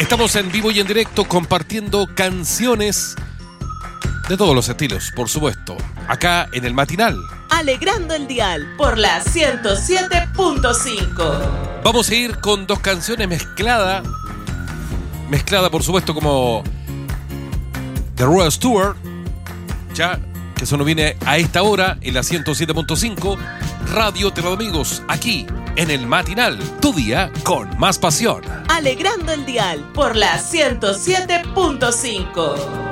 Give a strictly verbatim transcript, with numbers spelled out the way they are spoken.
Estamos en vivo y en directo compartiendo canciones de todos los estilos, por supuesto, acá en el matinal. Alegrando el dial por la ciento siete punto cinco. Vamos a ir con dos canciones mezcladas, mezclada por supuesto como The Rod Stewart, ya que eso nos viene a esta hora en la ciento siete punto cinco, Radio Teleamigos, aquí en el matinal, tu día con más pasión. Alegrando el dial por la ciento siete punto cinco.